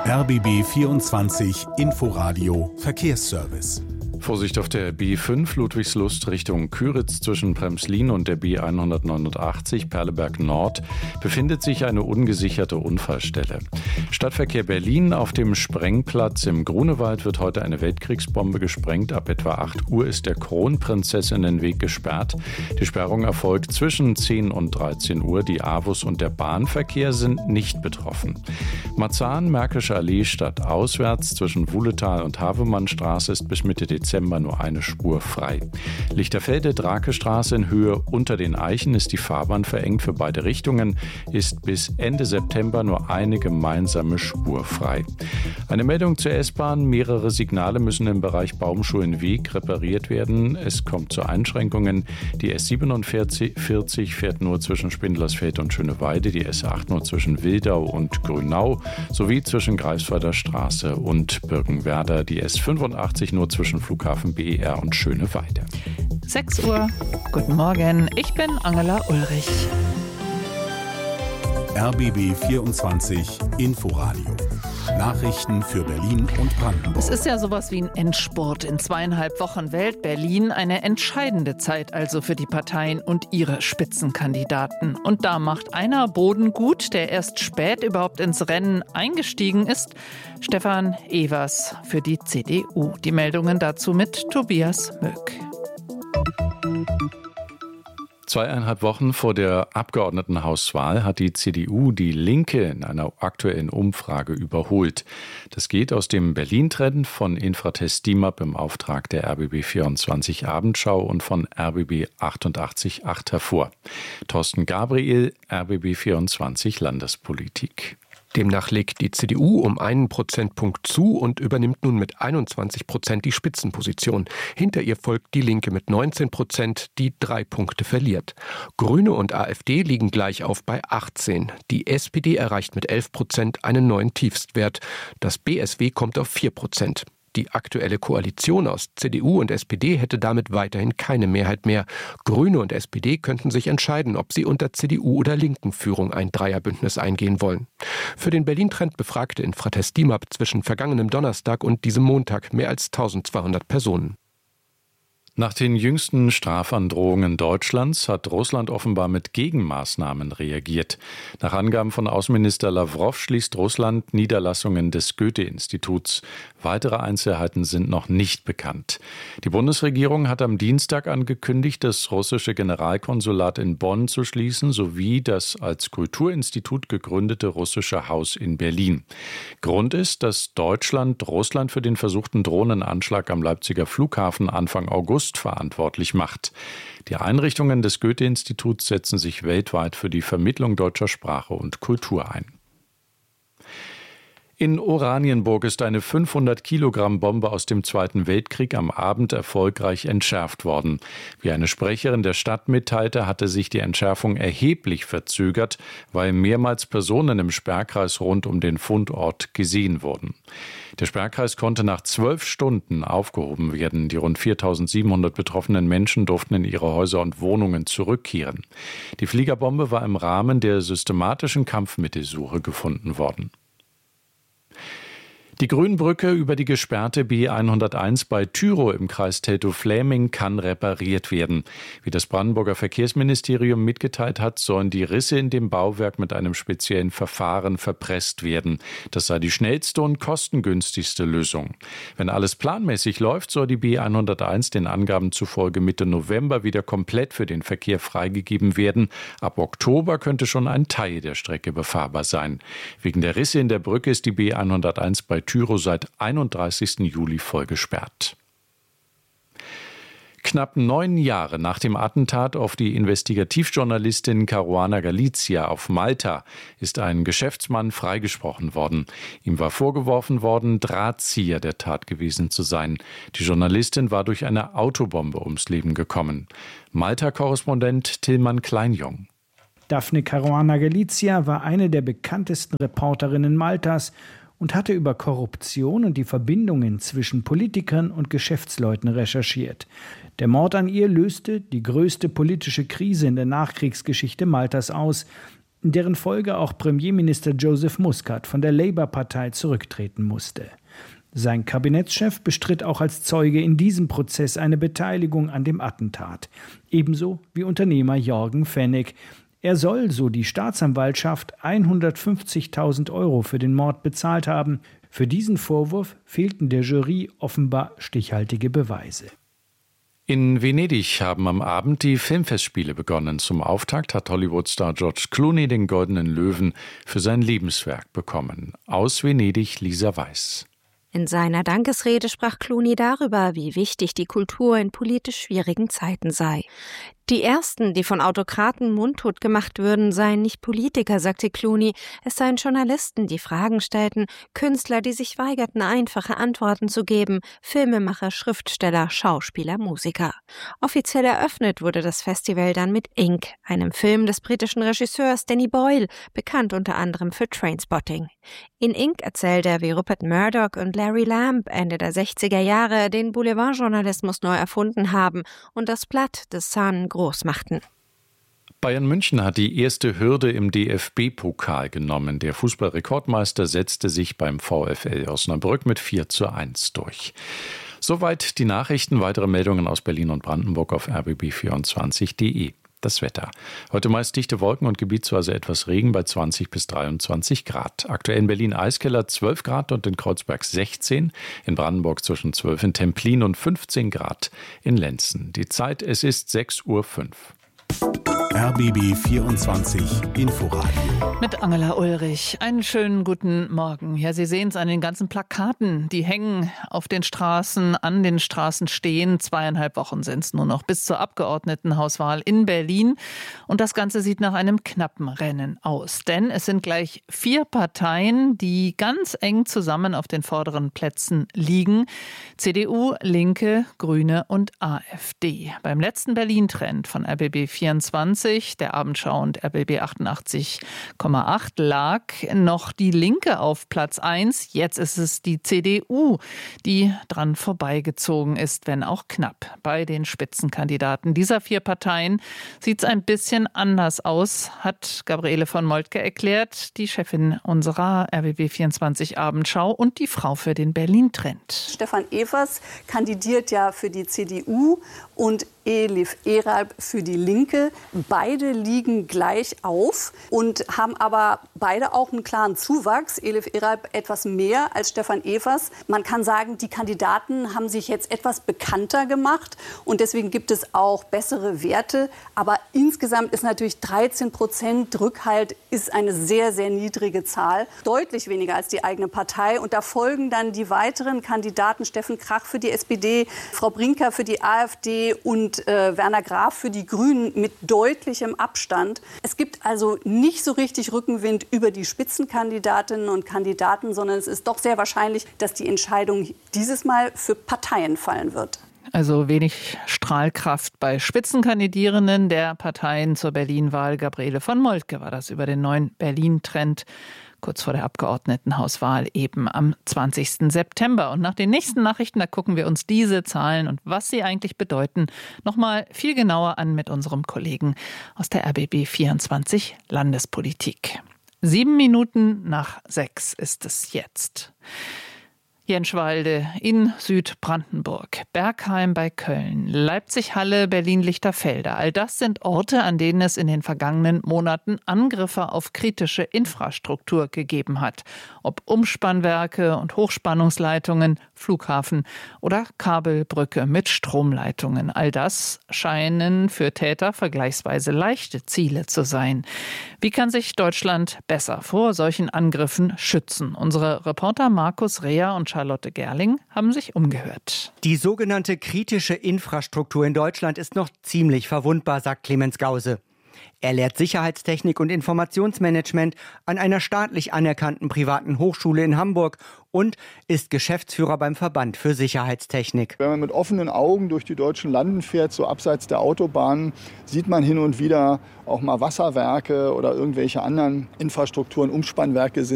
RBB 24 Inforadio Verkehrsservice. Vorsicht auf der B5 Ludwigslust Richtung Küritz zwischen Premslin und der B189 Perleberg Nord befindet sich eine ungesicherte Unfallstelle. Stadtverkehr Berlin: auf dem Sprengplatz im Grunewald wird heute eine Weltkriegsbombe gesprengt. Ab etwa 8 Uhr ist der Kronprinzessinnenweg gesperrt. Die Sperrung erfolgt zwischen 10 und 13 Uhr. Die AWUS und der Bahnverkehr sind nicht betroffen. Marzahn, Märkische Allee stadtauswärts zwischen Wuhletal und Havemannstraße ist bis Mitte Dezember nur eine Spur frei. Lichterfelde, Drakestraße in Höhe unter den Eichen ist die Fahrbahn verengt für beide Richtungen, ist bis Ende September nur eine gemeinsame Spur frei. Eine Meldung zur S-Bahn: mehrere Signale müssen im Bereich Baumschulenweg repariert werden. Es kommt zu Einschränkungen. Die S47 fährt nur zwischen Spindlersfeld und Schöneweide, die S8 nur zwischen Wildau und Grünau sowie zwischen Greifswalder Straße und Birkenwerder, die S85 nur zwischen Flughafen BER und Schöneweide. 6 Uhr. Guten Morgen, ich bin Angela Ulrich. RBB 24 Inforadio. Nachrichten für Berlin und Brandenburg. Es ist ja sowas wie ein Endspurt. In 2,5 Wochen wählt Berlin. Eine entscheidende Zeit also für die Parteien und ihre Spitzenkandidaten. Und da macht einer Boden gut, der erst spät überhaupt ins Rennen eingestiegen ist. Stefan Evers für die CDU. Die Meldungen dazu mit Tobias Möck. 2,5 Wochen vor der Abgeordnetenhauswahl hat die CDU die Linke in einer aktuellen Umfrage überholt. Das geht aus dem Berlin-Trend von Infratest DIMAP im Auftrag der RBB 24 Abendschau und von RBB 88.8 hervor. Thorsten Gabriel, RBB 24 Landespolitik. Demnach legt die CDU um 1 Prozentpunkt zu und übernimmt nun mit 21% die Spitzenposition. Hinter ihr folgt die Linke mit 19%, die 3 Punkte verliert. Grüne und AfD liegen gleich auf bei 18. Die SPD erreicht mit 11% einen neuen Tiefstwert. Das BSW kommt auf 4%. Die aktuelle Koalition aus CDU und SPD hätte damit weiterhin keine Mehrheit mehr. Grüne und SPD könnten sich entscheiden, ob sie unter CDU- oder Linken-Führung ein Dreierbündnis eingehen wollen. Für den Berlin-Trend befragte Infratest DIMAP zwischen vergangenem Donnerstag und diesem Montag mehr als 1200 Personen. Nach den jüngsten Strafandrohungen Deutschlands hat Russland offenbar mit Gegenmaßnahmen reagiert. Nach Angaben von Außenminister Lawrow schließt Russland Niederlassungen des Goethe-Instituts. Weitere Einzelheiten sind noch nicht bekannt. Die Bundesregierung hat am Dienstag angekündigt, das russische Generalkonsulat in Bonn zu schließen, sowie das als Kulturinstitut gegründete russische Haus in Berlin. Grund ist, dass Deutschland Russland für den versuchten Drohnenanschlag am Leipziger Flughafen Anfang August verantwortlich macht. Die Einrichtungen des Goethe-Instituts setzen sich weltweit für die Vermittlung deutscher Sprache und Kultur ein. In Oranienburg ist eine 500 Kilogramm Bombe aus dem Zweiten Weltkrieg am Abend erfolgreich entschärft worden. Wie eine Sprecherin der Stadt mitteilte, hatte sich die Entschärfung erheblich verzögert, weil mehrmals Personen im Sperrkreis rund um den Fundort gesehen wurden. Der Sperrkreis konnte nach 12 Stunden aufgehoben werden. Die rund 4.700 betroffenen Menschen durften in ihre Häuser und Wohnungen zurückkehren. Die Fliegerbombe war im Rahmen der systematischen Kampfmittelsuche gefunden worden. Die Grünbrücke über die gesperrte B101 bei Tyrow im Kreis Teltow-Fläming kann repariert werden. Wie das Brandenburger Verkehrsministerium mitgeteilt hat, sollen die Risse in dem Bauwerk mit einem speziellen Verfahren verpresst werden. Das sei die schnellste und kostengünstigste Lösung. Wenn alles planmäßig läuft, soll die B101 den Angaben zufolge Mitte November wieder komplett für den Verkehr freigegeben werden. Ab Oktober könnte schon ein Teil der Strecke befahrbar sein. Wegen der Risse in der Brücke ist die B101 bei Tyrow seit 31. Juli voll gesperrt. Knapp 9 Jahre nach dem Attentat auf die Investigativjournalistin Caruana Galizia auf Malta ist ein Geschäftsmann freigesprochen worden. Ihm war vorgeworfen worden, Drahtzieher der Tat gewesen zu sein. Die Journalistin war durch eine Autobombe ums Leben gekommen. Malta-Korrespondent Tillmann Kleinjung. Daphne Caruana Galizia war eine der bekanntesten Reporterinnen Maltas und hatte über Korruption und die Verbindungen zwischen Politikern und Geschäftsleuten recherchiert. Der Mord an ihr löste die größte politische Krise in der Nachkriegsgeschichte Maltas aus. in deren Folge auch Premierminister Joseph Muscat von der Labour-Partei zurücktreten musste. Sein Kabinettschef bestritt auch als Zeuge in diesem Prozess eine Beteiligung an dem Attentat, ebenso wie Unternehmer Jorgen Fennig. Er soll, so die Staatsanwaltschaft, 150.000 € für den Mord bezahlt haben. Für diesen Vorwurf fehlten der Jury offenbar stichhaltige Beweise. In Venedig haben am Abend die Filmfestspiele begonnen. Zum Auftakt hat Hollywood-Star George Clooney den Goldenen Löwen für sein Lebenswerk bekommen. Aus Venedig Lisa Weiß. In seiner Dankesrede sprach Clooney darüber, wie wichtig die Kultur in politisch schwierigen Zeiten sei. Die Ersten, die von Autokraten mundtot gemacht würden, seien nicht Politiker, sagte Clooney. Es seien Journalisten, die Fragen stellten, Künstler, die sich weigerten, einfache Antworten zu geben, Filmemacher, Schriftsteller, Schauspieler, Musiker. Offiziell eröffnet wurde das Festival dann mit Ink, einem Film des britischen Regisseurs Danny Boyle, bekannt unter anderem für Trainspotting. In Ink erzählt er, wie Rupert Murdoch und Larry Lamb Ende der 60er Jahre den Boulevardjournalismus neu erfunden haben und das Blatt des Sun groß machten. Bayern München hat die erste Hürde im DFB-Pokal genommen. Der Fußballrekordmeister setzte sich beim VfL Osnabrück mit 4:1 durch. Soweit die Nachrichten. Weitere Meldungen aus Berlin und Brandenburg auf rbb24.de. Das Wetter. Heute meist dichte Wolken und gebietsweise etwas Regen bei 20 bis 23 Grad. Aktuell in Berlin Eiskeller 12 Grad und in Kreuzberg 16. In Brandenburg zwischen 12 in Templin und 15 Grad in Lenzen. Die Zeit, es ist 6:05 Uhr. RBB 24 Inforadio. Mit Angela Ulrich. Einen schönen guten Morgen. Ja, Sie sehen es an den ganzen Plakaten. Die hängen auf den Straßen, an den Straßen stehen. 2,5 Wochen sind es nur noch bis zur Abgeordnetenhauswahl in Berlin. Und das Ganze sieht nach einem knappen Rennen aus. Denn es sind gleich 4 Parteien, die ganz eng zusammen auf den vorderen Plätzen liegen. CDU, Linke, Grüne und AfD. Beim letzten Berlin-Trend von RBB 24, der Abendschau und RBB 88,8 lag noch die Linke auf Platz 1. Jetzt ist es die CDU, die dran vorbeigezogen ist, wenn auch knapp. Bei den Spitzenkandidaten dieser 4 Parteien sieht es ein bisschen anders aus, hat Gabriele von Moltke erklärt, die Chefin unserer RBB 24 Abendschau und die Frau für den Berlin-Trend. Stefan Evers kandidiert ja für die CDU und Elif Eralp für die Linke. Beide liegen gleich auf und haben aber beide auch einen klaren Zuwachs. Elif Eralp etwas mehr als Stefan Evers. Man kann sagen, die Kandidaten haben sich jetzt etwas bekannter gemacht und deswegen gibt es auch bessere Werte. Aber insgesamt ist natürlich 13% Rückhalt ist eine sehr, sehr niedrige Zahl. Deutlich weniger als die eigene Partei. Und da folgen dann die weiteren Kandidaten. Steffen Krach für die SPD, Frau Brinker für die AfD und Werner Graf für die Grünen mit deutlichem Abstand. Es gibt also nicht so richtig Rückenwind über die Spitzenkandidatinnen und Kandidaten, sondern es ist doch sehr wahrscheinlich, dass die Entscheidung dieses Mal für Parteien fallen wird. Also wenig Strahlkraft bei Spitzenkandidierenden der Parteien zur Berlin-Wahl. Gabriele von Moltke war das über den neuen Berlin-Trend kurz vor der Abgeordnetenhauswahl eben am 20. September. Und nach den nächsten Nachrichten, da gucken wir uns diese Zahlen und was sie eigentlich bedeuten, nochmal viel genauer an mit unserem Kollegen aus der RBB 24 Landespolitik. 7 Minuten nach 6 ist es jetzt. Jenschwalde in Südbrandenburg, Bergheim bei Köln, Leipzig-Halle, Berlin-Lichterfelde. All das sind Orte, an denen es in den vergangenen Monaten Angriffe auf kritische Infrastruktur gegeben hat. Ob Umspannwerke und Hochspannungsleitungen, Flughafen oder Kabelbrücke mit Stromleitungen. All das scheinen für Täter vergleichsweise leichte Ziele zu sein. Wie kann sich Deutschland besser vor solchen Angriffen schützen? Unsere Reporter Markus Reher und Charlotte Gerling haben sich umgehört. Die sogenannte kritische Infrastruktur in Deutschland ist noch ziemlich verwundbar, sagt Clemens Gause. Er lehrt Sicherheitstechnik und Informationsmanagement an einer staatlich anerkannten privaten Hochschule in Hamburg und ist Geschäftsführer beim Verband für Sicherheitstechnik. Wenn man mit offenen Augen durch die deutschen Landen fährt, so abseits der Autobahnen, sieht man hin und wieder auch mal Wasserwerke oder irgendwelche anderen Infrastrukturen, Umspannwerke sind